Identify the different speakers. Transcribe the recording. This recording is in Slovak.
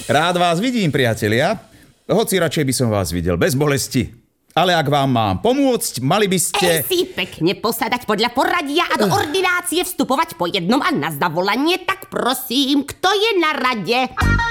Speaker 1: Rád vás vidím, priatelia. Hoci radšej by som vás videl bez bolesti. Ale ak vám mám pomôcť, mali by ste...
Speaker 2: Si pekne posadať podľa poradia a do ordinácie vstupovať po jednom a na zavolanie, tak prosím, kto je na rade?